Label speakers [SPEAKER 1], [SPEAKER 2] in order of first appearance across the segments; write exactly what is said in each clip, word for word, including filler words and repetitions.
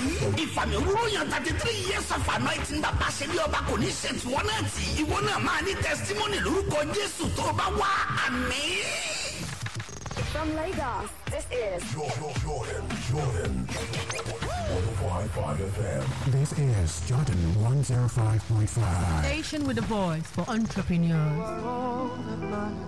[SPEAKER 1] yìí. Ìfàmì òróró yan thirty three years of anointing bàbá ṣe bí ọba kò ní ṣe tí wọ́n náà tì. Ìwọ náà máa ní testimony lórúkọ Jésù tó bá wá. Àmín.
[SPEAKER 2] From Lagos, this is
[SPEAKER 3] Jordan, Jordan, Jordan. one oh five point five F M.
[SPEAKER 4] This is Jordan one oh five point five.
[SPEAKER 5] Station with a voice for entrepreneurs.
[SPEAKER 6] You are all that matters.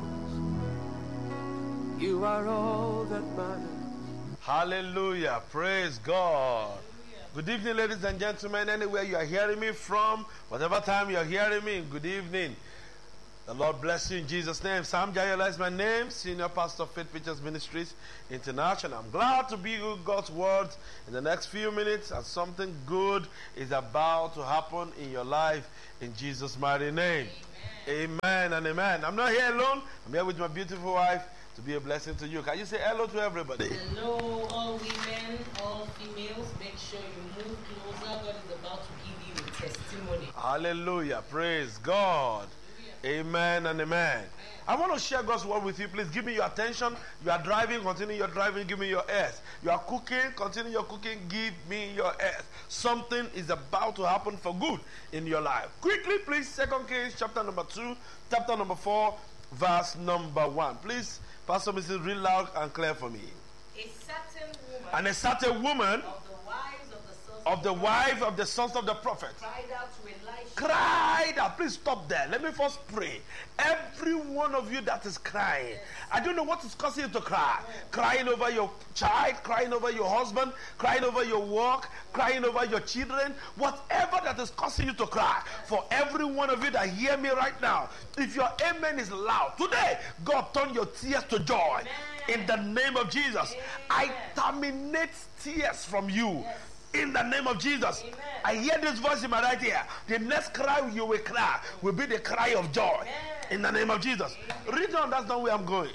[SPEAKER 6] You are all that matters.
[SPEAKER 7] Hallelujah. Praise God. Good evening, ladies and gentlemen. Anywhere you are hearing me from, whatever time you are hearing me, good evening. The Lord bless you in Jesus' name. Sam Jayala is my name, Senior Pastor of Faith Pictures Ministries International. I'm glad to be with God's word in the next few minutes, as something good is about to happen in your life in Jesus' mighty name. Amen, amen and amen. I'm not here alone. I'm here with my beautiful wife to be a blessing to you. Can you say hello to everybody?
[SPEAKER 8] Hello, all women, all females. Make sure you move closer. God is about to give you a testimony.
[SPEAKER 7] Hallelujah. Praise God. Amen and amen. I want to share God's word with you. Please give me your attention. You are driving, continue your driving, give me your ears. You are cooking, continue your cooking, give me your ears. Something is about to happen for good in your life. Quickly, please, Second Kings chapter number two, chapter number four, verse number one. Please, Pastor Missus read loud and clear for me.
[SPEAKER 8] A certain woman
[SPEAKER 7] And a certain woman
[SPEAKER 8] of the wives of the sons
[SPEAKER 7] of the wife of the sons of the prophet
[SPEAKER 8] cried out to Elisha.
[SPEAKER 7] cried out. Please stop there. Let me first pray. Every one of you that is crying, yes. I don't know what is causing you to cry. No. Crying over your child, crying over your husband, crying over your work, crying over your children, whatever that is causing you to cry. Yes. For every one of you that hear me right now, if your amen is loud, today, God turn your tears to joy. Amen. In the name of Jesus. Amen. I terminate tears from you. Yes. In the name of Jesus. Amen. I hear this voice in my right ear. The next cry you will cry will be the cry of joy. Amen. In the name of Jesus. Amen. Read on, that's not where I'm going.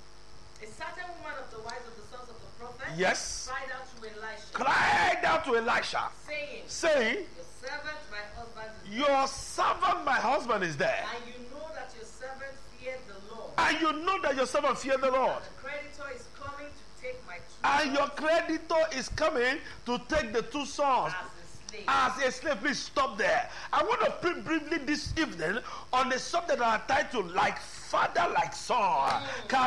[SPEAKER 8] A certain woman of the wives of the sons of the prophet
[SPEAKER 7] Yes.
[SPEAKER 8] cried out to Elisha.
[SPEAKER 7] Cried out to Elisha.
[SPEAKER 8] Saying,
[SPEAKER 7] saying,
[SPEAKER 8] Your servant, my husband is
[SPEAKER 7] Your
[SPEAKER 8] there.
[SPEAKER 7] servant, my husband is there.
[SPEAKER 8] And you know that your servant feared the Lord.
[SPEAKER 7] And you know that your servant feared the Lord.
[SPEAKER 8] And the creditor is coming to take my two
[SPEAKER 7] And
[SPEAKER 8] sons
[SPEAKER 7] your creditor is coming to take the two sons
[SPEAKER 8] as a slave.
[SPEAKER 7] as a slave. Please stop there. I want to pray briefly this evening on a subject that I titled Like Father, Like Son.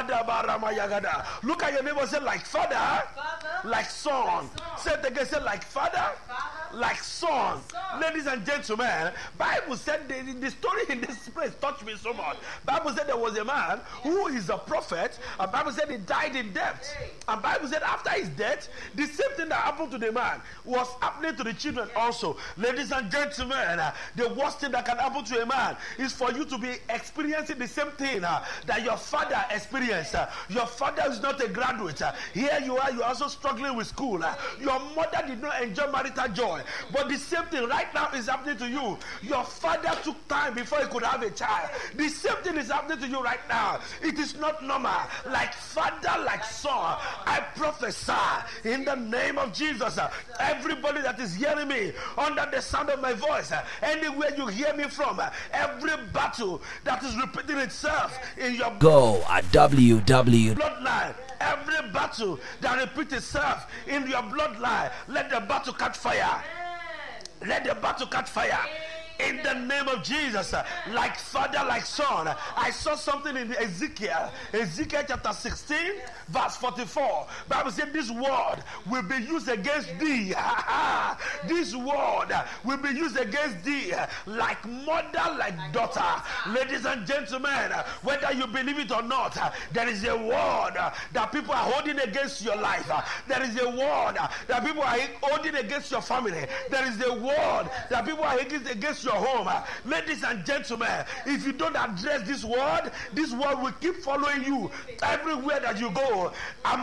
[SPEAKER 7] Mm. Look at your neighbor, say like father,
[SPEAKER 8] Father
[SPEAKER 7] like son.
[SPEAKER 8] Like son.
[SPEAKER 7] Say it again, say like father,
[SPEAKER 8] Father,
[SPEAKER 7] like son.
[SPEAKER 8] like son.
[SPEAKER 7] Ladies and gentlemen, Bible said the, the story in this place touched me so much. Bible said there was a man who is a prophet, and Bible said he died in debt. And Bible said after his death, the same thing that happened to the man was happening to the children also. Ladies and gentlemen, uh, the worst thing that can happen to a man is for you to be experiencing the same thing uh, that your father experienced. Uh, your father is not a graduate. Uh, here you are, you are also struggling with school. Uh, your mother did not enjoy marital joy. But the same thing right now is happening to you. Your father took time before he could have a child. The same thing is happening to you right now. It is not normal. Like father, like son, I prophesy in the name of Jesus. Uh, everybody that is hearing me under the sound of my voice, uh, anywhere you hear me from, uh, every battle that is repeating itself in your
[SPEAKER 9] Go at w w w
[SPEAKER 7] bloodline, every battle that repeats itself in your bloodline, let the battle catch fire. Let the battle catch fire. In the name of Jesus, uh, like father, like son. I saw something in Ezekiel, Ezekiel chapter sixteen, verse forty-four. Bible said this word will be used against thee. This word will be used against thee like mother, like daughter. Ladies and gentlemen, whether you believe it or not, there is a word that people are holding against your life. There is a word that people are holding against your family. There is a word that people are against against your home. Ladies and gentlemen, if you don't address this word, this word will keep following you everywhere that you go.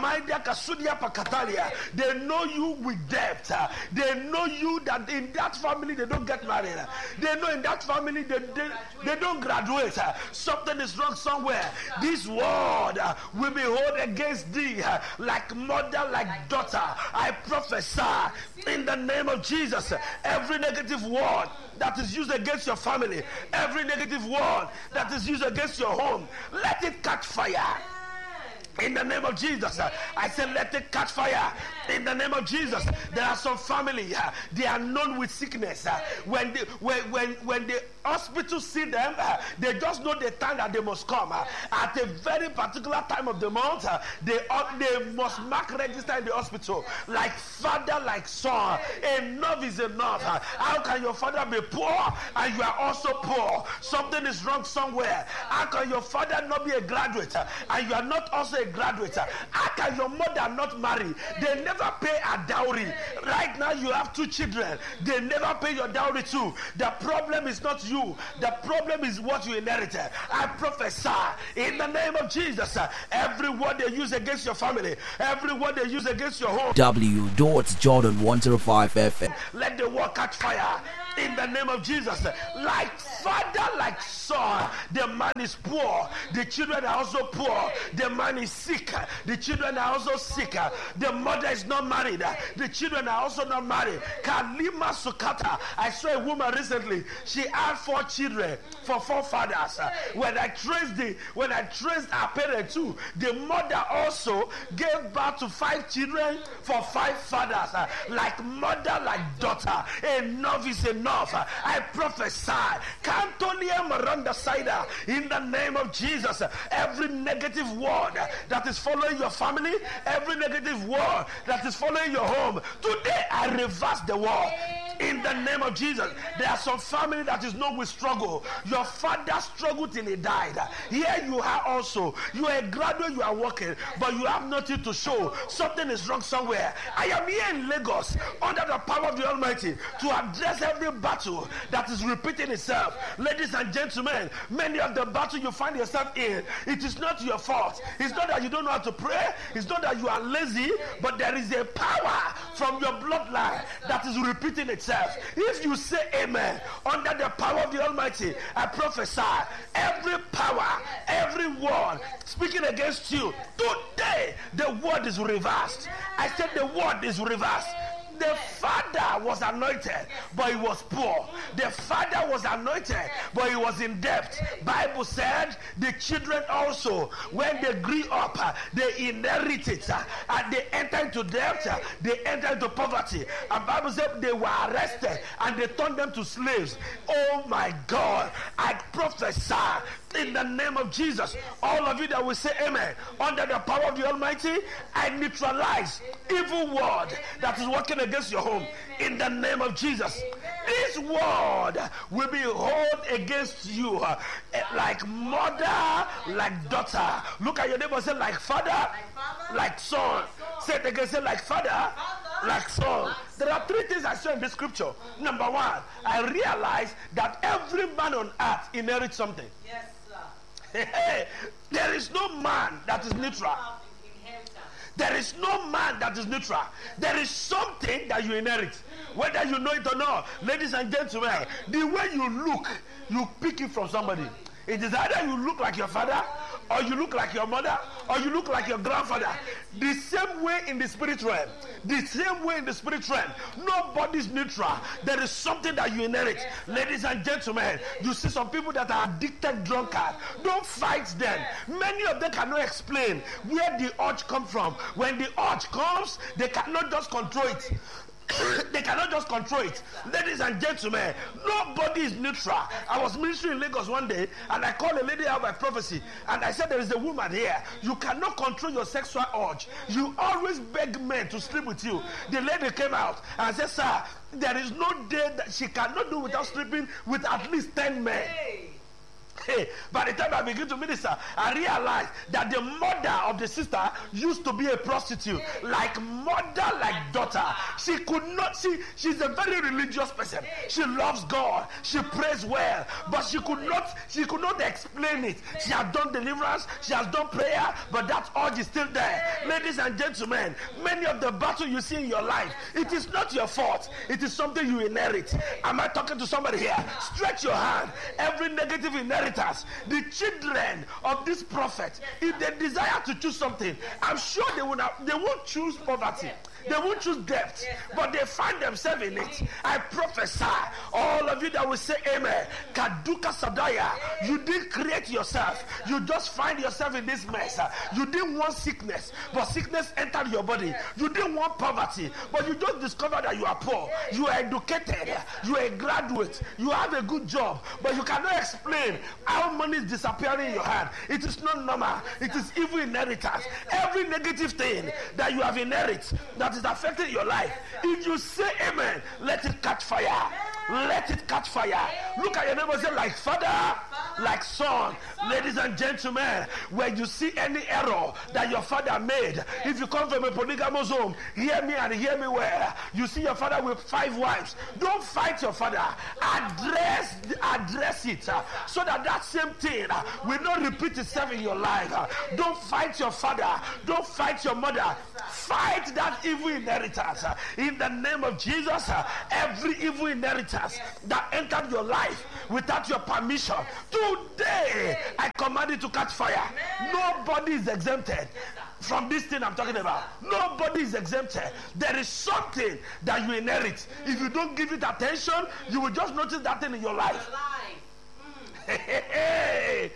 [SPEAKER 7] They know you with debt. They know you that in that family they don't get married. They know in that family they, they, they don't graduate. Something is wrong somewhere. This word will be held against thee like mother, like daughter. I prophesy in the name of Jesus. Every negative word that is used against your family, every negative word that is used against your home, let it catch fire. In the name of Jesus, uh, I say let it catch fire. In the name of Jesus, there are some family, uh, they are known with sickness. Uh, when, they, when, when, when the hospital see them, uh, they just know the time that they must come. Uh, at a very particular time of the month, uh, they, uh, they must mark register in the hospital. Like father, like son. Enough is enough. Uh, how can your father be poor and you are also poor? Something is wrong somewhere. How can your father not be a graduate uh, and you are not also a graduate? How can your mother not marry? They never pay a dowry. Right now you have two children. They never pay your dowry too. The problem is not you. The problem is what you inherited. I prophesy in the name of Jesus. Every word they use against your family, every word they use against your home.
[SPEAKER 9] W. Jordan one oh five F M.
[SPEAKER 7] Let the word catch fire. In the name of Jesus, like father, like son, the man is poor, the children are also poor, the man is sick, the children are also sick, the mother is not married, the children are also not married. Kalima Sukata, I saw a woman recently, she had four children for four fathers. When I traced the, when I traced her parents too, the mother also gave birth to five children for five fathers. Like mother, like daughter, enough is enough. I prophesy, Cantonia Miranda Cider, in the name of Jesus. Every negative word that is following your family, every negative word that is following your home, today I reverse the word. In the name of Jesus, there are some family that is not with struggle. Your father struggled till he died. Here you are also. You are a graduate, you are working, but you have nothing to show. Something is wrong somewhere. I am here in Lagos under the power of the Almighty to address every battle that is repeating itself. Ladies and gentlemen, many of the battles you find yourself in, it is not your fault. It's not that you don't know how to pray. It's not that you are lazy, but there is a power from your bloodline that is repeating itself. If you say amen, under the power of the Almighty, I prophesy every power, every word speaking against you, today the word is reversed. I said the word is reversed. The father was anointed, but he was poor. The father was anointed, but he was in debt. Bible said the children also, when they grew up, they inherited and they entered into debt, they entered into poverty. And Bible said they were arrested and they turned them to slaves. Oh my God, I prophesy in the name of Jesus, all of you that will say amen, under the power of the Almighty, I neutralize evil word that is working against your home. In the name of Jesus, this word will be held against you uh, like mother, like daughter. Look at your neighbor, say like father, like son. Say it again, say like father, like son. There are three things I saw in this scripture. Number one, I realized that every man on earth inherits something.
[SPEAKER 8] Yes,
[SPEAKER 7] Hey, there is no man that is neutral. There is no man that is neutral. There is something that you inherit, whether you know it or not. Ladies and gentlemen, the way you look, you pick it from somebody. It is either you look like your father, or you look like your mother, or you look like your grandfather. The same way in the spirit realm. The same way in the spirit realm. Nobody's neutral. There is something that you inherit. Ladies and gentlemen, you see some people that are addicted drunkard. Don't fight them. Many of them cannot explain where the urge comes from. When the urge comes, they cannot just control it. They cannot just control it. Ladies and gentlemen, nobody is neutral. I was ministering in Lagos one day and I called a lady out by prophecy and I said, there is a woman here. You cannot control your sexual urge. You always beg men to sleep with you. The lady came out and said, sir, there is no day that she cannot do without sleeping with at least ten men. Hey, by the time I begin to minister, I realized that the mother of the sister used to be a prostitute, like mother, like daughter. She could not, she, she's a very religious person. She loves God. She prays well, but she could not, she could not explain it. She has done deliverance, she has done prayer, but that urge is still there. Ladies and gentlemen, many of the battles you see in your life, it is not your fault. It is something you inherit. Am I talking to somebody here? Stretch your hand. Every negative inheritance, the children of this prophet, if they desire to choose something, I'm sure they will not, they won't choose poverty. They won't choose debt, but they find themselves in it. I prophesy, all of you that will say amen. Kaduka Sadaya, you didn't create yourself. You just find yourself in this mess. You didn't want sickness, but sickness entered your body. You didn't want poverty, but you just discovered that you are poor. You are educated. You are a graduate. You have a good job, but you cannot explain how money is disappearing in your hand. It is not normal. It is evil inheritance. Every negative thing that you have inherited that is affecting your life, if you say amen, let it catch fire. Let it catch fire. Look at your neighbor and say, like father, like son. Ladies and gentlemen, when you see any error that your father made, if you come from a polygamous home, hear me and hear me well. You see your father with five wives, don't fight your father. Address, address it uh, so that that same thing uh, will not repeat itself in your life. Uh, don't fight your father. Don't fight your mother. Fight that evil inheritance. Uh, in the name of Jesus, uh, every evil inheritance that entered your life without your permission, today I command it to catch fire. Nobody is exempted from this thing I'm talking about. Nobody is exempted. There is something that you inherit. If you don't give it attention, you will just notice that thing in your life. Hey, hey, hey.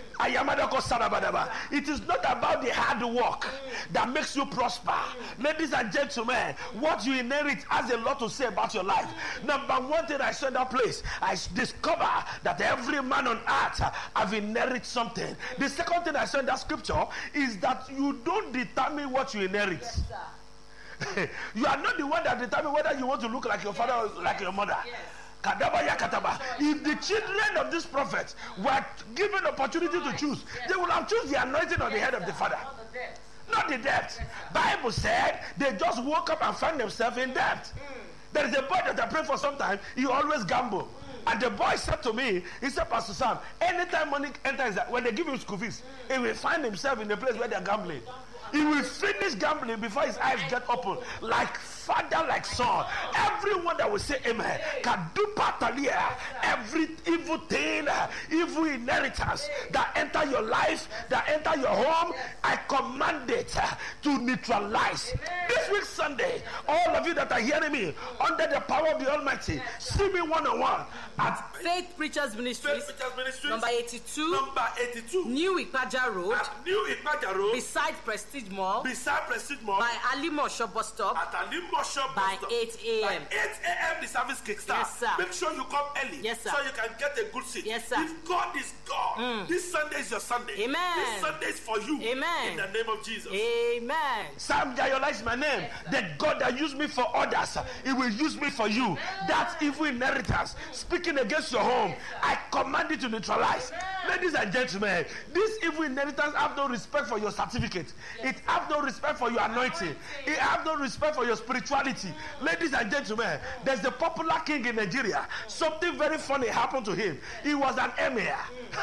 [SPEAKER 7] It is not about the hard work that makes you prosper. Ladies and gentlemen, what you inherit has a lot to say about your life. Number one thing I saw in that place, I discover that every man on earth have inherited something. The second thing I saw in that scripture is that you don't determine what you inherit. Yes, you are not the one that determines whether you want to look like your father or like your mother. Yes. If the children of this prophet were given opportunity to choose, they would have chosen the anointing on the head of the father, not the debt. Bible said they just woke up and found themselves in debt. There is a boy that I pray for sometimes, he always gamble. And the boy said to me, he said, Pastor Sam, anytime money enters, when they give him school fees, he will find himself in a place where they're gambling. He will finish gambling before his eyes get open. Like father, like son. Everyone that will say amen can do patalia. Every evil thing, evil inheritance that enter your life, that enter your home, I command it to neutralize. This week Sunday, all of you that are hearing me, under the power of the Almighty, see me one-on-one at
[SPEAKER 8] Faith Preachers Ministries,
[SPEAKER 7] Faith Preachers Ministries,
[SPEAKER 8] number eighty-two,
[SPEAKER 7] number eighty-two,
[SPEAKER 8] New Ipaja Road,
[SPEAKER 7] at New Ipaja Road,
[SPEAKER 8] beside Prestige Mall,
[SPEAKER 7] beside Prestige Mall,
[SPEAKER 8] by Alimosho bus stop,
[SPEAKER 7] at Alimosho bus
[SPEAKER 8] by
[SPEAKER 7] stop,
[SPEAKER 8] eight a.m.
[SPEAKER 7] By eight a.m. the service kickstarts.
[SPEAKER 8] Yes, sir.
[SPEAKER 7] Make sure you come early,
[SPEAKER 8] yes, sir,
[SPEAKER 7] so you can get a good seat.
[SPEAKER 8] Yes, sir.
[SPEAKER 7] If God is God, mm. this Sunday is your Sunday.
[SPEAKER 8] Amen.
[SPEAKER 7] This Sunday is for you.
[SPEAKER 8] Amen.
[SPEAKER 7] In the name of Jesus.
[SPEAKER 8] Amen.
[SPEAKER 7] Sam Jayola is my name. Yes, the God that used me for others, He will use me for you. Amen. That evil inheritance speaking against your home, I command it to neutralize. Amen. Ladies and gentlemen, this evil inheritance have no respect for your certificate. It have no respect for your anointing. It have no respect for your spirituality. Ladies and gentlemen, there's a popular king in Nigeria. Something very funny happened to him. He was an emir.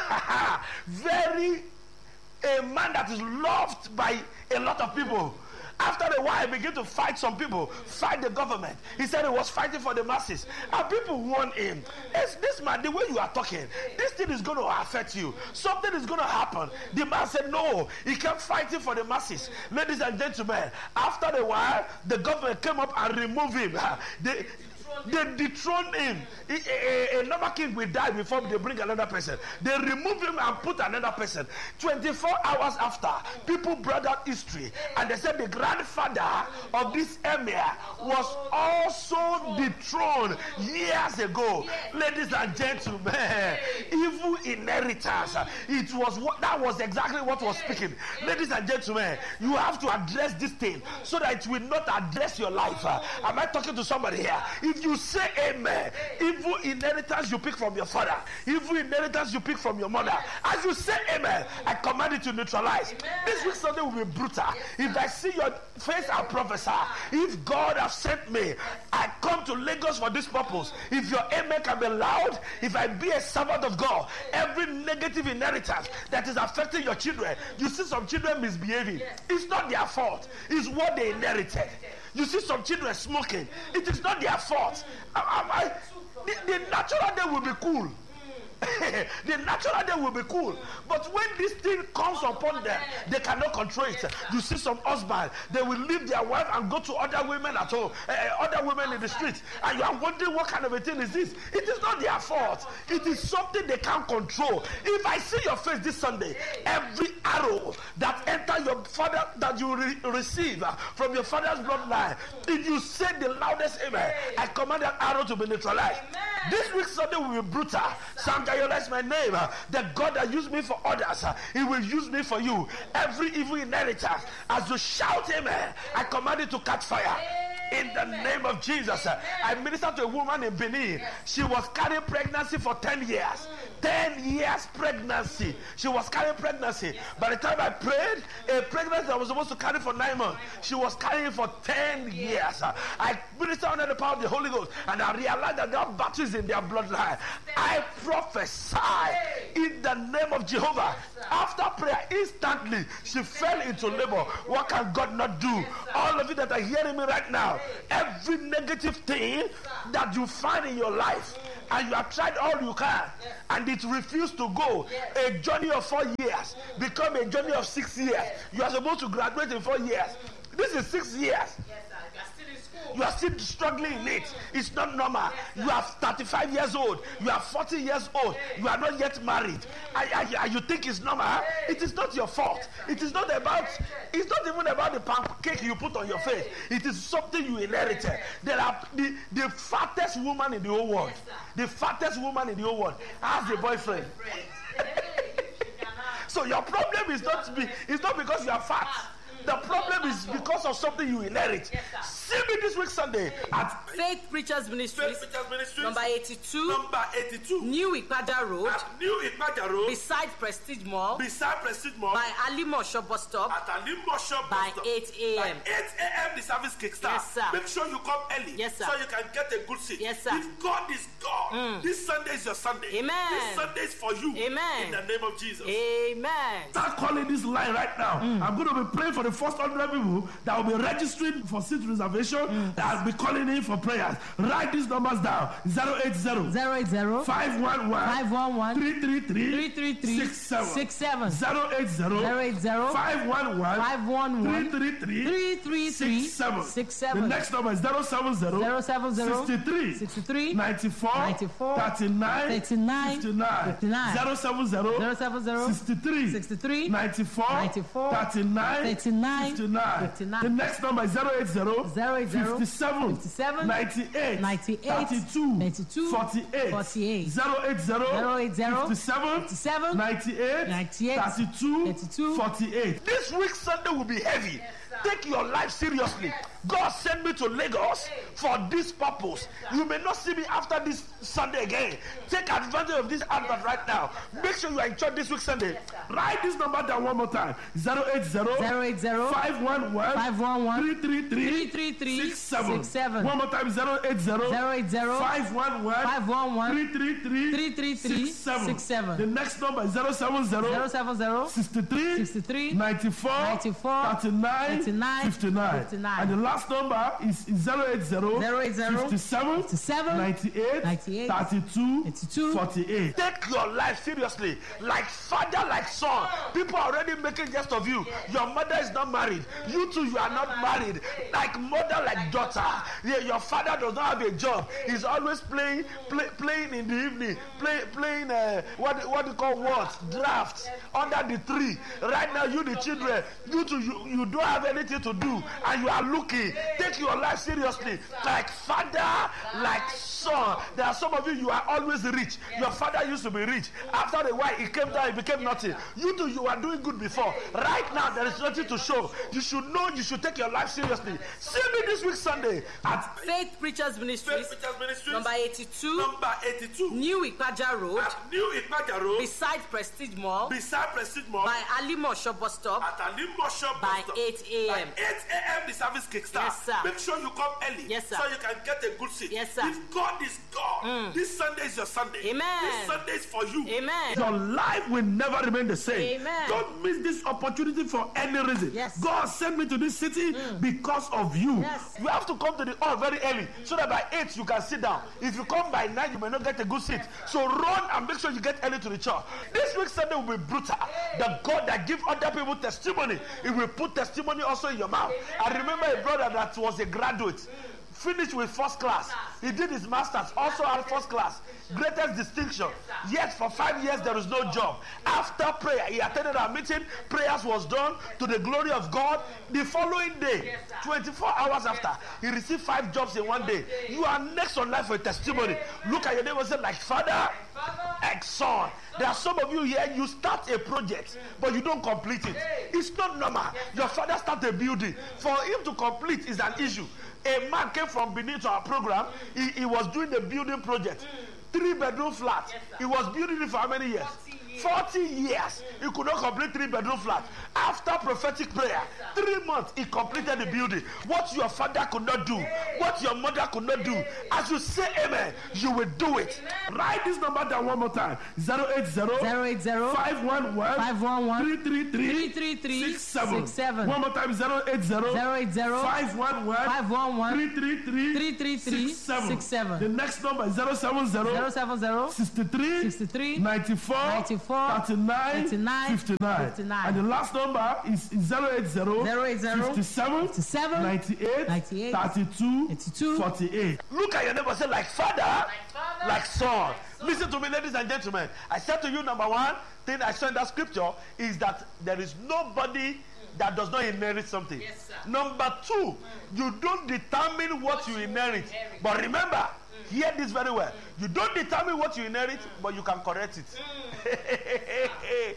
[SPEAKER 7] Very a man that is loved by a lot of people. After a while, he began to fight some people, fight the government. He said he was fighting for the masses. And people warned him, it's this man, the way you are talking, this thing is going to affect you. Something is going to happen. The man said, no, he kept fighting for the masses. Ladies and gentlemen, after a while, the government came up and removed him. They, They dethroned him. A, a, a normal king will die before they bring another person. They remove him and put another person. twenty-four hours after, people brought out history and they said the grandfather of this emir was also dethroned years ago. Ladies and gentlemen, evil inheritance. It was what that was exactly what was speaking. Ladies and gentlemen, you have to address this thing so that it will not address your life. Am I talking to somebody here? If you say amen, evil inheritance you pick from your father, evil inheritance you pick from your mother, as you say amen, I command it to neutralize. Amen. This week Sunday will be brutal. If I see your face, I'll prophesy. If God has sent me, I come to Lagos for this purpose. If your amen can be loud, if I be a servant of God, every negative inheritance that is affecting your children, you see some children misbehaving, it's not their fault, it's what they inherited. You see some children smoking, it is not their fault. I, I, I, the, the natural day will be cool. The natural day will be cool, but when this thing comes upon them, they cannot control it. You see some husband, they will leave their wife and go to other women at home, uh, other women in the street, and you are wondering what kind of a thing is this. It is not their fault. It is something they can't control. If I see your face this Sunday, every arrow that enter your father, that you re- receive uh, from your father's bloodline, if you say the loudest amen, I command that arrow to be neutralized. Amen. This week Sunday will be brutal. Sangayola is my name. Uh, the God that used me for others, uh, he will use me for you. Every evil inheritance, as you shout amen, I command it to catch fire. In the name of Jesus. uh, I ministered to a woman in Benin. She was carrying pregnancy for ten years. ten years pregnancy. She was carrying pregnancy. By the time I prayed, a pregnancy that was supposed to carry for nine months, she was carrying for ten years. Uh, I ministered under the power of the Holy Ghost, and I realized that there are battles in their bloodline. I prophesy in the name of Jehovah. After prayer, instantly she fell into labor. What can God not do? All of you that are hearing me right now, every negative thing that you find in your life, and you have tried all you can, and it refused to go, a journey of four years become a journey of six years. You are supposed to graduate in four years. This is six years. You are still struggling in it. It's not normal. You are thirty-five years old. You are forty years old. You are not yet married. And, and you think it's normal. It is not your fault. It is not about, it's not even about the pancake you put on your face. It is something you inherited. There are the, the fattest woman in the whole world. The fattest woman in the whole world has a boyfriend. So your problem is not, be, it's not because you are fat. The problem is because of something you inherit. Yes, see me this week Sunday at
[SPEAKER 10] Faith Preachers Ministries,
[SPEAKER 7] Faith Preachers Ministries,
[SPEAKER 10] number eighty-two,
[SPEAKER 7] number eighty-two,
[SPEAKER 10] New Ipaja Road,
[SPEAKER 7] at New Ipaja Road,
[SPEAKER 10] beside Prestige Mall,
[SPEAKER 7] beside Prestige Mall,
[SPEAKER 10] by Alimosho bus stop,
[SPEAKER 7] at Alimosho
[SPEAKER 10] by
[SPEAKER 7] bus stop,
[SPEAKER 10] eight a.m.
[SPEAKER 7] By eight a.m. the service kickstart.
[SPEAKER 10] Yes, sir.
[SPEAKER 7] Make sure you come early,
[SPEAKER 10] yes, sir,
[SPEAKER 7] so you can get a good seat.
[SPEAKER 10] Yes, sir.
[SPEAKER 7] If God is God, mm. this Sunday is your Sunday.
[SPEAKER 10] Amen.
[SPEAKER 7] This Sunday is for you.
[SPEAKER 10] Amen.
[SPEAKER 7] In the name of Jesus.
[SPEAKER 10] Amen.
[SPEAKER 7] Start calling this line right now. Mm. I'm going to be praying for the first hundred people that will be registering for seat reservation. Mm. I'll be calling in for prayers. Write these numbers down: zero eight zero,
[SPEAKER 5] zero eight zero,
[SPEAKER 7] five one one,
[SPEAKER 5] five one one,
[SPEAKER 7] three three three,
[SPEAKER 5] three three three,
[SPEAKER 7] six seven,
[SPEAKER 5] six seven,
[SPEAKER 7] zero eight zero,
[SPEAKER 5] zero eight zero,
[SPEAKER 7] five one one,
[SPEAKER 5] five one one,
[SPEAKER 7] three three three,
[SPEAKER 5] three three three,
[SPEAKER 7] six seven,
[SPEAKER 5] six seven.
[SPEAKER 7] The next number is zero seven zero,
[SPEAKER 5] zero seven zero,
[SPEAKER 7] sixty-three,
[SPEAKER 5] sixty-three,
[SPEAKER 7] ninety-four,
[SPEAKER 5] ninety-four,
[SPEAKER 7] thirty-nine,
[SPEAKER 5] thirty-nine,
[SPEAKER 7] fifty-nine,
[SPEAKER 5] fifty-nine,
[SPEAKER 7] zero seven zero,
[SPEAKER 5] zero seven zero,
[SPEAKER 7] sixty-three,
[SPEAKER 5] sixty-three,
[SPEAKER 7] ninety-four,
[SPEAKER 5] ninety-four,
[SPEAKER 7] thirty-nine,
[SPEAKER 5] thirty-nine,
[SPEAKER 7] fifty-nine.
[SPEAKER 5] fifty-nine.
[SPEAKER 7] The next number is zero eight zero,
[SPEAKER 5] zero eight zero,
[SPEAKER 7] fifty-seven,
[SPEAKER 5] fifty-seven,
[SPEAKER 7] ninety-eight,
[SPEAKER 5] ninety-eight,
[SPEAKER 7] thirty-two,
[SPEAKER 5] thirty-two,
[SPEAKER 7] forty-eight,
[SPEAKER 5] forty-eight,
[SPEAKER 7] zero eight zero,
[SPEAKER 5] zero eight zero,
[SPEAKER 7] fifty-seven,
[SPEAKER 5] fifty-seven,
[SPEAKER 7] ninety-eight,
[SPEAKER 5] ninety-eight,
[SPEAKER 7] thirty-two,
[SPEAKER 5] thirty-two,
[SPEAKER 7] forty-eight. This week Sunday will be heavy. Take your life seriously. God sent me to Lagos for this purpose. You may not see me after this Sunday again. Take advantage of this advert right now. Make sure you are in church this week Sunday. Write this number down one more time: zero eight zero,
[SPEAKER 5] zero eight zero,
[SPEAKER 7] five one one,
[SPEAKER 5] five one one,
[SPEAKER 7] three three three,
[SPEAKER 5] three three three,
[SPEAKER 7] six seven.
[SPEAKER 5] six seven.
[SPEAKER 7] One more time: zero eight zero,
[SPEAKER 5] zero eight zero,
[SPEAKER 7] five one one,
[SPEAKER 5] five one one,
[SPEAKER 7] three three three,
[SPEAKER 5] three three three,
[SPEAKER 7] six seven.
[SPEAKER 5] six seven.
[SPEAKER 7] The next number is zero seven zero,
[SPEAKER 5] zero seven zero,
[SPEAKER 7] sixty-three,
[SPEAKER 5] sixty-three,
[SPEAKER 7] ninety-four,
[SPEAKER 5] ninety-four,
[SPEAKER 7] thirty-nine,
[SPEAKER 5] thirty-nine,
[SPEAKER 7] fifty-nine.
[SPEAKER 5] fifty-nine.
[SPEAKER 7] And the last number is zero eight zero,
[SPEAKER 5] zero eight zero,
[SPEAKER 7] fifty-seven,
[SPEAKER 5] fifty-seven,
[SPEAKER 7] ninety-eight,
[SPEAKER 5] ninety-eight,
[SPEAKER 7] thirty-two,
[SPEAKER 5] thirty-two,
[SPEAKER 7] forty-eight. Take your life seriously, like father, like son. People are already making jest of you. Your mother is not married. You too, you are not married. Like mother, like daughter. Yeah, your father does not have a job. He's always playing, play, playing in the evening, play, playing uh, what what you call what draft under the tree. Right now, you the children, you too, you, you don't have anything to do, and you are looking. Take your life seriously, like father, like son. There are some of you, you are always rich. Your father used to be rich. After a while, he came down, he became nothing. You too, you are doing good before. Right now, there is nothing to show. You should know you should take your life seriously. See me this week Sunday at
[SPEAKER 10] Faith Preachers Ministries,
[SPEAKER 7] Faith Preachers Ministries,
[SPEAKER 10] number eighty-two,
[SPEAKER 7] number eighty-two,
[SPEAKER 10] New Ipaja Road,
[SPEAKER 7] at New Ipaja Road,
[SPEAKER 10] beside Prestige Mall,
[SPEAKER 7] beside Prestige Mall,
[SPEAKER 10] by Alimosho bus stop,
[SPEAKER 7] at Alimosho
[SPEAKER 10] by
[SPEAKER 7] bus stop,
[SPEAKER 10] eight a.m.
[SPEAKER 7] by eight a.m. the service kickstart. sister,
[SPEAKER 10] Yes, sir.
[SPEAKER 7] make sure you come early.
[SPEAKER 10] Yes, sir.
[SPEAKER 7] So you can get a good seat.
[SPEAKER 10] Yes, sir.
[SPEAKER 7] If God is God,
[SPEAKER 10] Mm.
[SPEAKER 7] this Sunday is your Sunday.
[SPEAKER 10] Amen.
[SPEAKER 7] This Sunday is for you.
[SPEAKER 10] Amen.
[SPEAKER 7] Your life will never remain the same.
[SPEAKER 10] Amen.
[SPEAKER 7] Don't miss this opportunity for any reason.
[SPEAKER 10] Yes.
[SPEAKER 7] God sent me to this city because of you.
[SPEAKER 10] Yes.
[SPEAKER 7] You have to come to the hall very early so that by eight you can sit down. If you come by nine, you may not get a good seat. So run and make sure you get early to the church. This week Sunday will be brutal. The God that gives other people testimony, He will put testimony also in your mouth. I remember a brother that was a graduate, finished with first class. He did his masters, also had first class, greatest distinction. Yet for five years there is no job. After prayer, he attended our meeting. Prayers was done to the glory of God. The following day, twenty-four hours after, he received five jobs in one day. You are next on life for a testimony. Look at your neighbor and say, like father, like son. There are some of you here, you start a project, but you don't complete it. It's not normal. Your father started a building. For him to complete is an issue. A man came from Benin to our program. He, he was doing the building project. Three bedroom flat. He was building it for how many years? forty years. He could not complete three bedroom flat. After prophetic prayer, three months he completed the building. What your father could not do, what your mother could not do, as you say amen, you will do it. Write this number down one more time. zero eight zero
[SPEAKER 5] zero eight zero
[SPEAKER 7] five one one
[SPEAKER 5] five one one
[SPEAKER 7] three three three
[SPEAKER 5] three three three
[SPEAKER 7] six seven.
[SPEAKER 5] six seven.
[SPEAKER 7] One more time. zero eight zero
[SPEAKER 5] zero eight zero
[SPEAKER 7] five one one
[SPEAKER 5] five one one
[SPEAKER 7] three three three
[SPEAKER 5] three three three
[SPEAKER 7] six seven.
[SPEAKER 5] six seven.
[SPEAKER 7] The next number is zero seven
[SPEAKER 5] zero
[SPEAKER 7] zero
[SPEAKER 5] seven zero
[SPEAKER 7] sixty three
[SPEAKER 5] sixty three
[SPEAKER 7] ninety four
[SPEAKER 5] ninety-four
[SPEAKER 7] thirty nine
[SPEAKER 5] thirty-nine
[SPEAKER 7] fifty nine.
[SPEAKER 5] fifty-nine.
[SPEAKER 7] And the last number is zero eight zero
[SPEAKER 5] zero eight zero
[SPEAKER 7] fifty seven
[SPEAKER 5] fifty-seven
[SPEAKER 7] ninety eight
[SPEAKER 5] ninety-eight
[SPEAKER 7] thirty two
[SPEAKER 5] eighty-two
[SPEAKER 7] forty eight. Look at your neighbor, say like father, like son. Listen to me, ladies and gentlemen. I said to you, number one thing I saw in that scripture is that there is nobody that does not inherit something.
[SPEAKER 10] Yes, sir.
[SPEAKER 7] Number two, you don't determine what you inherit. But remember, hear this very well. You don't determine what you inherit, but you can correct it.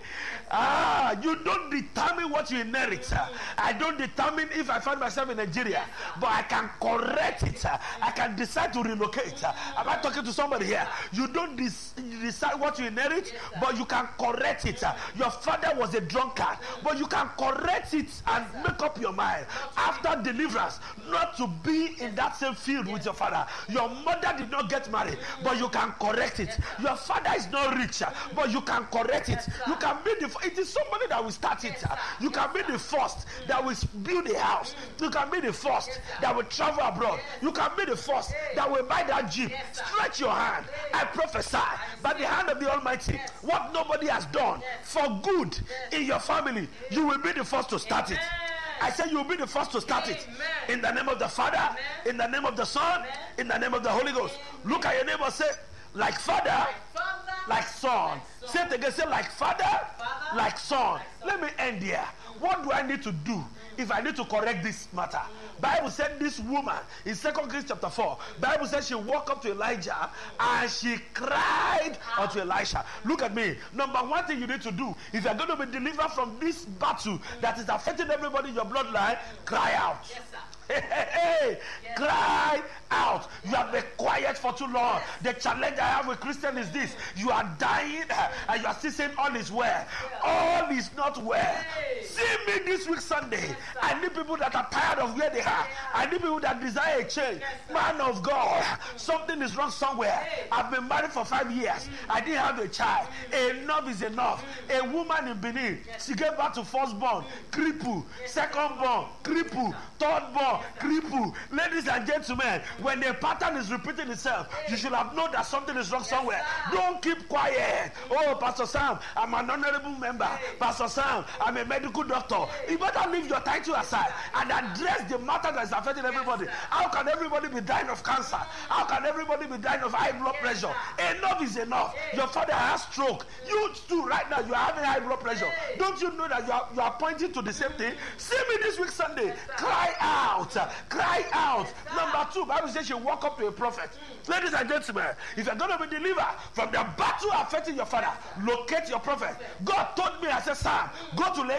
[SPEAKER 7] ah, you don't determine what you inherit. I don't determine if I find myself in Nigeria, but I can correct it. I can decide to relocate. Am I talking to somebody here? You don't dis- decide what you inherit, but you can correct it. Your father was a drunkard, but you can correct it and make up your mind after deliverance not to be in that same field with your father. Your mother did not get married, but you can correct it. Your father is not rich, but you can correct it. You can be the it is somebody that will start it. You can be the first that will build a house. You can be the first that will travel abroad. You can be the first that will buy that jeep. Stretch your hand. I prophesy by the hand of the Almighty, what nobody has done for good in your family, you will be the first to start it. I said you will be the first to start it. In the name of the Father, in the name of the Son, in the name of the Holy Ghost. Look at your neighbor, say, like father, like son. Say it again, say like father, like son. Let me end here. What do I need to do if I need to correct this matter? Bible said this woman in Second Kings chapter four, Bible said she walked up to Elijah and she cried unto Elisha. Look at me. Number one thing you need to do, if you're going to be delivered from this battle that is affecting everybody in your bloodline, cry out.
[SPEAKER 10] Yes, sir.
[SPEAKER 7] Hey, hey, hey. Yes. Cry out. You have been quiet for too long. The challenge I have with Christian is this: you are dying and you are still saying all is well. All is not well. See me this week Sunday. I need people that are tired of where they are. I need people that desire a change. Man of God, something is wrong somewhere. I've been married for five years. I didn't have a child. Enough is enough. A woman in Benin, she gave birth to firstborn, cripple, secondborn, cripple, thirdborn, cripple. Ladies and gentlemen, when the pattern is repeating itself, you should have known that something is wrong somewhere. Don't keep quiet. Oh, Pastor Sam, I'm an honorable member. Pastor Sam, I'm a medical doctor. You better leave your title aside and address the matter that is affecting everybody. How can everybody be dying of cancer? How can everybody be dying of high blood pressure? Enough is enough. Your father has stroke. You too, right now, you are having high blood pressure. Don't you know that you are, you are pointing to the same thing? See me this week Sunday. Cry out. Cry out. Number two, Bible says you walk up to a prophet. Ladies and gentlemen, if you're going to be delivered from the battle affecting your father, locate your prophet. God told me, I said, Sam, go to Lagos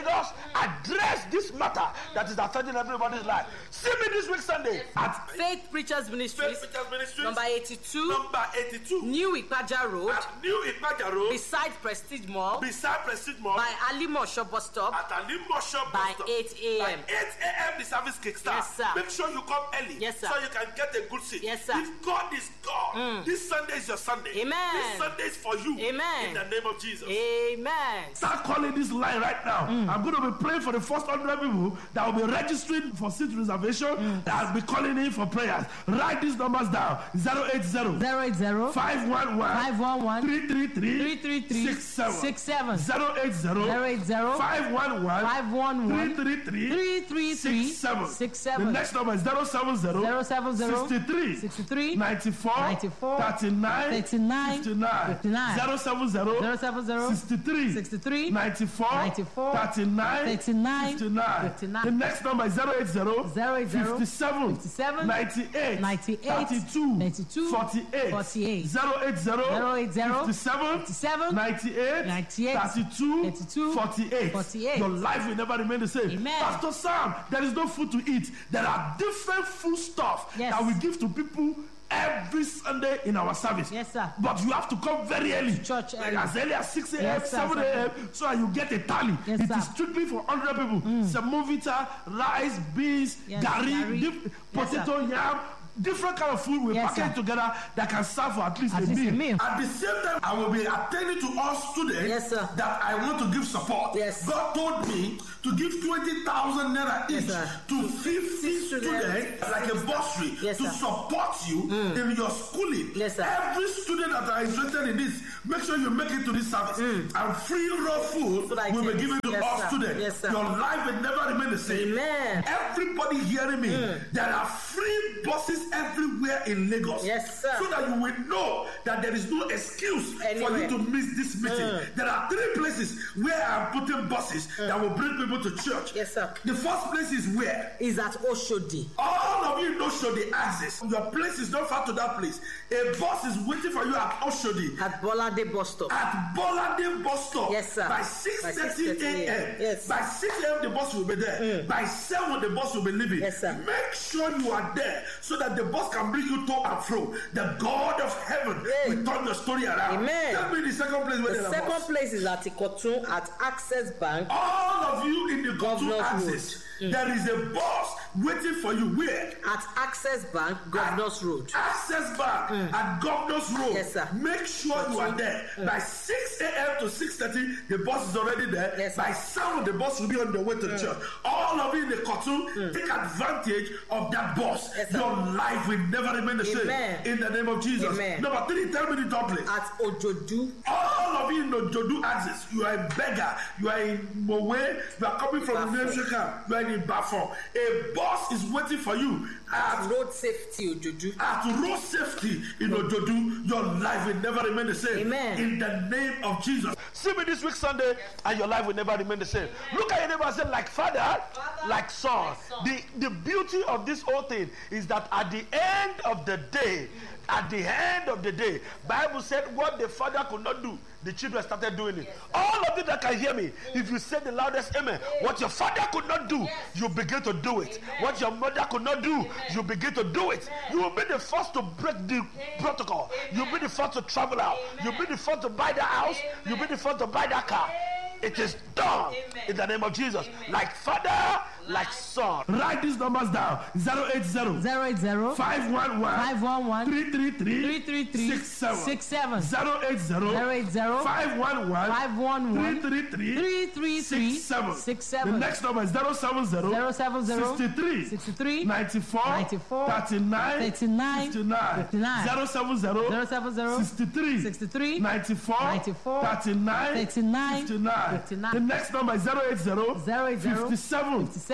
[SPEAKER 7] address this matter that is affecting everybody's life. See me this week Sunday at
[SPEAKER 10] Faith Preachers Ministries,
[SPEAKER 7] Faith Preachers Ministries,
[SPEAKER 10] number eighty-two,
[SPEAKER 7] number eighty-two,
[SPEAKER 10] New Ipaja Road,
[SPEAKER 7] at New Ipaja Road,
[SPEAKER 10] beside Prestige Mall,
[SPEAKER 7] beside Prestige Mall,
[SPEAKER 10] by Alimosho bus stop,
[SPEAKER 7] at Alimosho
[SPEAKER 10] by
[SPEAKER 7] bus stop.
[SPEAKER 10] eight a.m.
[SPEAKER 7] By eight a.m. the service kickstart.
[SPEAKER 10] Yes, sir.
[SPEAKER 7] Make sure you come early.
[SPEAKER 10] Yes, sir.
[SPEAKER 7] So you can get a good seat.
[SPEAKER 10] Yes, sir.
[SPEAKER 7] If God is God,
[SPEAKER 10] Mm.
[SPEAKER 7] this Sunday is your Sunday.
[SPEAKER 10] Amen.
[SPEAKER 7] This Sunday is for you.
[SPEAKER 10] Amen.
[SPEAKER 7] In the name of Jesus.
[SPEAKER 10] Amen.
[SPEAKER 7] Start calling this line right now.
[SPEAKER 10] Mm.
[SPEAKER 7] I'm going to be praying for the first hundred people that will be registering for seat reservation.
[SPEAKER 10] Mm.
[SPEAKER 7] That will be calling in for prayers. Write these numbers down: zero eight zero,
[SPEAKER 5] zero eight zero,
[SPEAKER 7] five one one,
[SPEAKER 5] five one one,
[SPEAKER 7] three three three,
[SPEAKER 5] three three three,
[SPEAKER 7] six seven,
[SPEAKER 5] six seven,
[SPEAKER 7] zero eight zero,
[SPEAKER 5] zero eight zero,
[SPEAKER 7] five one one,
[SPEAKER 5] five one one,
[SPEAKER 7] three three three,
[SPEAKER 5] three three three,
[SPEAKER 7] six seven.
[SPEAKER 5] six
[SPEAKER 7] The
[SPEAKER 5] seven.
[SPEAKER 7] next number is zero seven zero,
[SPEAKER 5] zero seven zero,
[SPEAKER 7] sixty-three,
[SPEAKER 5] sixty-three,
[SPEAKER 7] ninety-four,
[SPEAKER 5] ninety-four,
[SPEAKER 7] thirty-nine,
[SPEAKER 5] thirty-nine,
[SPEAKER 7] fifty-nine,
[SPEAKER 5] fifty-nine,
[SPEAKER 7] zero seven zero,
[SPEAKER 5] zero seven zero,
[SPEAKER 7] sixty-three,
[SPEAKER 5] sixty-three,
[SPEAKER 7] ninety-four,
[SPEAKER 5] ninety-four,
[SPEAKER 7] thirty-nine,
[SPEAKER 5] thirty-nine,
[SPEAKER 7] fifty-nine.
[SPEAKER 5] fifty-nine.
[SPEAKER 7] The next number is zero eight zero,
[SPEAKER 5] zero eight zero,
[SPEAKER 7] fifty-seven,
[SPEAKER 5] fifty-seven,
[SPEAKER 7] ninety-eight,
[SPEAKER 5] ninety-eight,
[SPEAKER 7] thirty-two,
[SPEAKER 5] ninety-two,
[SPEAKER 7] forty-eight,
[SPEAKER 5] forty-eight,
[SPEAKER 7] zero eight zero,
[SPEAKER 5] zero eight zero,
[SPEAKER 7] fifty-seven,
[SPEAKER 5] fifty-seven,
[SPEAKER 7] ninety-eight,
[SPEAKER 5] ninety-eight,
[SPEAKER 7] thirty-two,
[SPEAKER 5] thirty-two,
[SPEAKER 7] forty-eight.
[SPEAKER 5] forty-eight.
[SPEAKER 7] Your life will never remain the same.
[SPEAKER 5] Amen.
[SPEAKER 7] Pastor Sam, there is no food to eat. There are different food stuff
[SPEAKER 5] Yes.
[SPEAKER 7] that we give to people every Sunday in our service.
[SPEAKER 5] Yes, sir.
[SPEAKER 7] But you have to come very early.
[SPEAKER 5] Church
[SPEAKER 7] like
[SPEAKER 5] early.
[SPEAKER 7] as early as six a.m.,
[SPEAKER 5] Yes, sir,
[SPEAKER 7] seven a.m., so that you get a tally.
[SPEAKER 5] Yes,
[SPEAKER 7] It
[SPEAKER 5] sir.
[SPEAKER 7] is strictly for one hundred people. Mm. Semovita, rice, beans,
[SPEAKER 5] Yes,
[SPEAKER 7] gari,
[SPEAKER 5] gari.
[SPEAKER 7] dif-
[SPEAKER 5] Yes,
[SPEAKER 7] potato, yam. Different kind of food we
[SPEAKER 5] Yes,
[SPEAKER 7] package
[SPEAKER 5] sir.
[SPEAKER 7] together that can serve for at least,
[SPEAKER 5] At
[SPEAKER 7] a,
[SPEAKER 5] least a
[SPEAKER 7] meal.
[SPEAKER 5] meal.
[SPEAKER 7] At the same time, I will be attending to all students
[SPEAKER 10] Yes, sir.
[SPEAKER 7] that I want to give support.
[SPEAKER 10] Yes.
[SPEAKER 7] God told me to give twenty thousand naira
[SPEAKER 10] Yes,
[SPEAKER 7] each
[SPEAKER 10] sir.
[SPEAKER 7] to fifty
[SPEAKER 10] students.
[SPEAKER 7] students, like a bursary,
[SPEAKER 10] Yes,
[SPEAKER 7] to
[SPEAKER 10] sir.
[SPEAKER 7] support you in your schooling.
[SPEAKER 10] Yes, sir.
[SPEAKER 7] Every student that are interested in this, make sure you make it to this service. And free raw food
[SPEAKER 10] So that I
[SPEAKER 7] will be
[SPEAKER 10] can-
[SPEAKER 7] given to
[SPEAKER 10] Yes,
[SPEAKER 7] all
[SPEAKER 10] sir.
[SPEAKER 7] students.
[SPEAKER 10] Yes, sir.
[SPEAKER 7] Your life will never remain the same.
[SPEAKER 10] Amen.
[SPEAKER 7] Everybody hearing me, there are free buses everywhere in Lagos.
[SPEAKER 10] Yes, sir.
[SPEAKER 7] So that you will know that there is no excuse for
[SPEAKER 10] Anywhere.
[SPEAKER 7] you to miss this meeting. There are three places where I'm putting buses that will bring people to church.
[SPEAKER 10] Yes, sir.
[SPEAKER 7] The first place is where?
[SPEAKER 10] Is at Oshodi.
[SPEAKER 7] All of you know Oshodi access. Your place is not far to that place. A bus is waiting for you at Oshodi.
[SPEAKER 10] At Bolade bus stop.
[SPEAKER 7] At Bolade bus stop.
[SPEAKER 10] Yes, sir.
[SPEAKER 7] By six
[SPEAKER 10] By
[SPEAKER 7] thirty a.m.
[SPEAKER 10] Yes.
[SPEAKER 7] By six a.m. the bus will be there. By seven the bus will be leaving.
[SPEAKER 10] Yes, sir.
[SPEAKER 7] Make sure you are there so that the bus can bring you to and fro. The God of heaven
[SPEAKER 10] Hey.
[SPEAKER 7] will turn your story around.
[SPEAKER 10] Amen.
[SPEAKER 7] Tell me the second place where
[SPEAKER 10] The
[SPEAKER 7] there are
[SPEAKER 10] second
[SPEAKER 7] bus.
[SPEAKER 10] place is at Ikotun at Access Bank.
[SPEAKER 7] All of you in the Governor's
[SPEAKER 10] Governor's
[SPEAKER 7] access, there is a bus waiting for you. Where?
[SPEAKER 10] At Access Bank, Governor's Road.
[SPEAKER 7] Access Bank at Governor's Road.
[SPEAKER 10] Yes, sir.
[SPEAKER 7] Make sure you are there. By six a.m. to six thirty, the bus is already there.
[SPEAKER 10] Yes, sir.
[SPEAKER 7] By seven, the bus will be on the way to the church. All of you in the cartoon, take advantage of that bus.
[SPEAKER 10] Yes, sir.
[SPEAKER 7] Your life will never remain the same.
[SPEAKER 10] Amen.
[SPEAKER 7] In the name of Jesus.
[SPEAKER 10] Amen.
[SPEAKER 7] Number three, tell me the third place.
[SPEAKER 10] At Ojodu.
[SPEAKER 7] All of you in the Jodu access, you are a beggar, you are in Mowe, you are coming from the
[SPEAKER 10] Bafo.
[SPEAKER 7] Nemshika, you are in Bafon. A bus is waiting for you at,
[SPEAKER 10] Road Safety Ojodu.
[SPEAKER 7] at road safety in Ojodu. Your life will never remain the same.
[SPEAKER 10] Amen.
[SPEAKER 7] In the name of Jesus. See me this week Sunday, and your life will never remain the same. Look at your neighbor and say, like father,
[SPEAKER 8] Father,
[SPEAKER 7] like son.
[SPEAKER 8] like son.
[SPEAKER 7] The, the beauty of this whole thing is that at the end of the day, at the end of the day, Bible said what the father could not do, the children started doing it.
[SPEAKER 8] Yes,
[SPEAKER 7] All of you that can hear me, if you say the loudest amen, what your father could not do,
[SPEAKER 8] Yes.
[SPEAKER 7] you begin to do it.
[SPEAKER 8] Amen.
[SPEAKER 7] What your mother could not do,
[SPEAKER 8] Amen.
[SPEAKER 7] you begin to do it.
[SPEAKER 8] Amen.
[SPEAKER 7] You will be the first to break the protocol. You'll be the first to travel out.
[SPEAKER 8] Amen.
[SPEAKER 7] You'll be the first to buy the house.
[SPEAKER 8] Amen.
[SPEAKER 7] You'll be the first to buy that car. It is done.
[SPEAKER 8] Amen.
[SPEAKER 7] In the name of Jesus.
[SPEAKER 8] Amen.
[SPEAKER 7] Like father, like son. Write these numbers down. zero eight zero,
[SPEAKER 5] zero eight zero,
[SPEAKER 7] five one one,
[SPEAKER 5] five one one,
[SPEAKER 7] three three three,
[SPEAKER 5] three three three,
[SPEAKER 7] six seven,
[SPEAKER 5] six seven,
[SPEAKER 7] zero eight zero,
[SPEAKER 5] zero eight zero,
[SPEAKER 7] five one one,
[SPEAKER 5] five one one,
[SPEAKER 7] three three three,
[SPEAKER 5] three three three,
[SPEAKER 7] six seven.
[SPEAKER 5] six
[SPEAKER 7] The
[SPEAKER 5] seven.
[SPEAKER 7] next number is zero seven zero,
[SPEAKER 5] zero seven zero,
[SPEAKER 7] sixty-three,
[SPEAKER 5] sixty-three,
[SPEAKER 7] ninety-four,
[SPEAKER 5] ninety-four,
[SPEAKER 7] thirty-nine,
[SPEAKER 5] thirty-nine,
[SPEAKER 7] fifty-nine,
[SPEAKER 5] fifty-nine,
[SPEAKER 7] zero seven zero,
[SPEAKER 5] zero seven zero,
[SPEAKER 7] sixty-three,
[SPEAKER 5] sixty-three,
[SPEAKER 7] ninety-four,
[SPEAKER 5] ninety-four,
[SPEAKER 7] thirty-nine,
[SPEAKER 5] thirty-nine,
[SPEAKER 7] fifty-nine.
[SPEAKER 5] fifty-nine.
[SPEAKER 7] The next number is zero eight zero,
[SPEAKER 5] zero eight zero,
[SPEAKER 7] fifty-seven,
[SPEAKER 5] fifty-seven,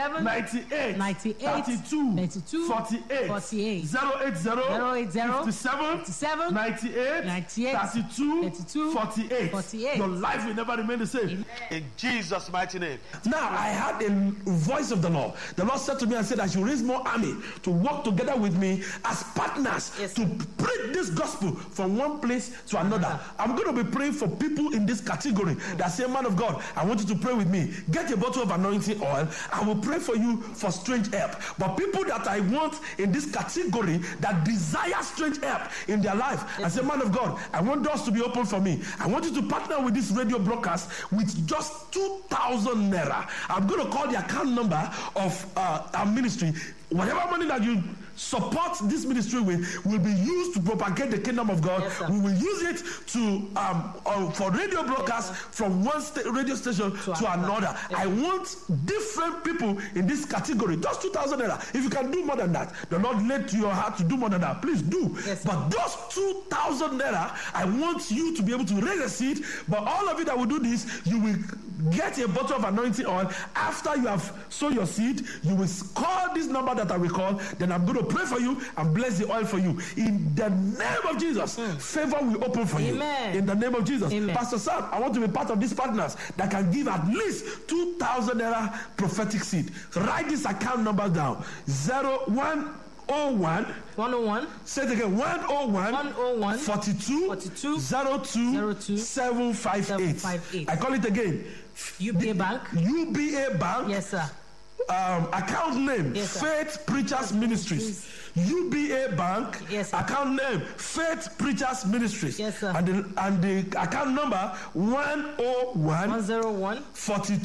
[SPEAKER 5] seven,
[SPEAKER 7] ninety-eight,
[SPEAKER 5] ninety-eight,
[SPEAKER 7] thirty-two,
[SPEAKER 5] thirty-two,
[SPEAKER 7] forty-eight,
[SPEAKER 5] forty-eight,
[SPEAKER 7] zero eight zero,
[SPEAKER 5] zero eight zero,
[SPEAKER 7] fifty-seven,
[SPEAKER 5] fifty-seven,
[SPEAKER 7] ninety-eight,
[SPEAKER 5] ninety-eight,
[SPEAKER 7] thirty-two,
[SPEAKER 5] thirty-two,
[SPEAKER 7] forty-eight.
[SPEAKER 5] forty-eight.
[SPEAKER 7] Your life will never remain the same.
[SPEAKER 5] Amen.
[SPEAKER 7] In Jesus' mighty name. Now I had a voice of the Lord. The Lord said to me and said, I should raise more army to work together with me as partners
[SPEAKER 10] Yes,
[SPEAKER 7] to preach this gospel from one place to another. I'm going to be praying for people in this category that say, man of God, I want you to pray with me. Get a bottle of anointing oil. I will pray for you for strange help. But people that I want in this category that desire strange help in their life, I say, man of God, I want doors to be open for me. I want you to partner with this radio broadcast with just two thousand naira. I'm going to call the account number of uh, our ministry. Whatever money that you support this ministry with will be used to propagate the kingdom of God.
[SPEAKER 10] Yes,
[SPEAKER 7] we will use it to um uh, for radio broadcast yes, from one sta- radio station to, to another. Yes. I want different people in this category. Just two thousand naira. If you can do more than that, the Lord led to your heart to do more than that. Please do.
[SPEAKER 10] Yes,
[SPEAKER 7] but those two thousand naira, I want you to be able to raise a seed. But all of you that will do this, you will get a bottle of anointing oil. After you have sown your seed, you will call this number that I will call. Then I'm going to pray for you and bless the oil for you. In the name of Jesus, mm. favor will open for
[SPEAKER 10] Amen.
[SPEAKER 7] you. In the name of Jesus.
[SPEAKER 10] Amen.
[SPEAKER 7] Pastor Sam, I want to be part of these partners that can give at least two thousand naira prophetic seed. Write this account number down. zero one oh one
[SPEAKER 10] one oh one
[SPEAKER 7] Say it again. one oh one
[SPEAKER 10] one oh one
[SPEAKER 7] forty-two
[SPEAKER 10] forty-two
[SPEAKER 7] zero two seven five eight. I call it again.
[SPEAKER 10] U B A Bank.
[SPEAKER 7] U B A Bank.
[SPEAKER 10] Yes, sir.
[SPEAKER 7] Um, account name,
[SPEAKER 10] yes,
[SPEAKER 7] Faith Preachers Ministries. U B A Bank.
[SPEAKER 10] Yes, sir.
[SPEAKER 7] Account name, Faith Preachers Ministries.
[SPEAKER 10] Yes, sir.
[SPEAKER 7] And the, and the account number one oh one
[SPEAKER 10] one oh one
[SPEAKER 7] forty-two